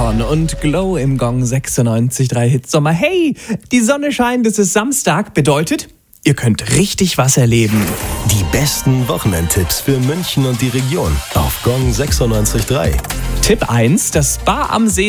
Leprechaun und Glow im Gong 96.3 Hitsommer. Hey, die Sonne scheint, es ist Samstag, bedeutet, ihr könnt richtig was erleben. Die besten Wochenendtipps für München und die Region auf Gong 96.3. Tipp 1, das Spa am See